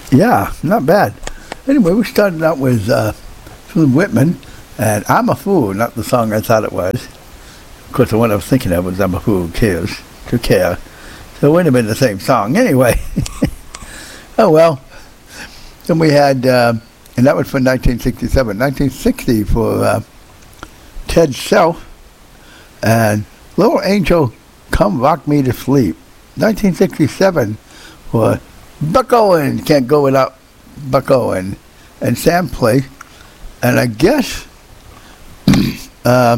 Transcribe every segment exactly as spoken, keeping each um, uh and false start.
Yeah, not bad. Anyway, we started out with uh, Smooth Whitman and I'm a Fool, not the song I thought it was. Of course, the one I was thinking of was I'm a Fool Who Cares, to care. So it wouldn't have been the same song. Anyway. Oh, well. Then we had, uh, and that was for nineteen sixty-seven. nineteen sixty for uh, Ted Self and Little Angel, Come Rock Me to Sleep. nineteen sixty-seven for Buck Owen, Can't Go Without Buck Owen, and Sam Place. And I guess uh,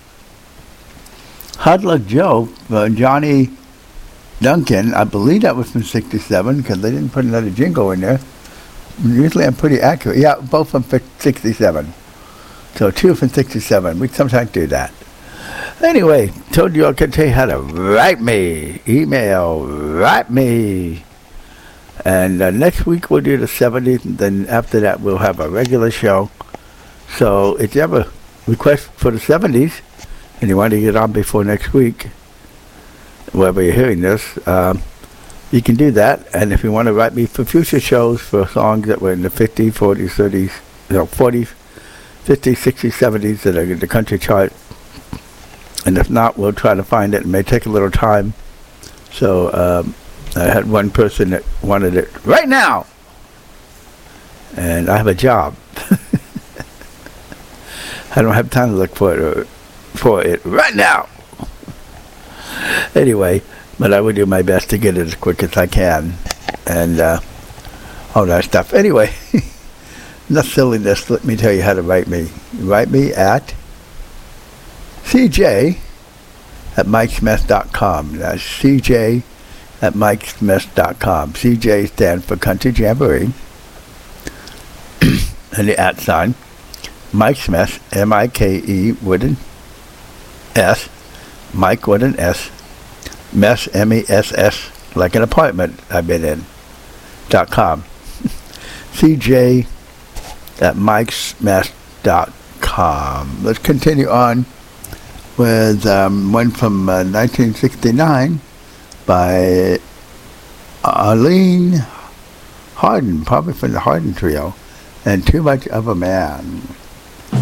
Hard Luck Joe, uh, Johnny Duncan, I believe that was from sixty-seven because they didn't put another jingle in there. Usually I'm pretty accurate. Yeah, both from sixty-seven. So two from sixty-seven. We sometimes do that. Anyway, told you I could tell you how to write me. Email, write me. And uh, next week we'll do the seventies, and then after that we'll have a regular show. So if you have a request for the seventies, and you want to get on before next week, wherever you're hearing this, um, you can do that. And if you want to write me for future shows for songs that were in the fifties, forties, thirties, no, forties, fifties, sixties, seventies that are in the country chart, and if not, we'll try to find it. It may take a little time. So um, I had one person that wanted it right now, and I have a job. I don't have time to look for it, or, for it right now. Anyway, but I will do my best to get it as quick as I can, and uh, all that stuff. Anyway, enough silliness. Let me tell you how to write me. Write me at C J at Mike Smith dot com. That's C J at Mike Smith dot com. C J stands for Country Jamboree, and the at sign. Mike Smith, M I K E with an S, Mike with an S, Mess, M E S S, like an apartment I've been in, dot com. C J at Mike Smith dot com. Let's continue on with um, one from uh, nineteen sixty-nine by Arlene Harden, probably from the Harden Trio, and Too Much of a Man.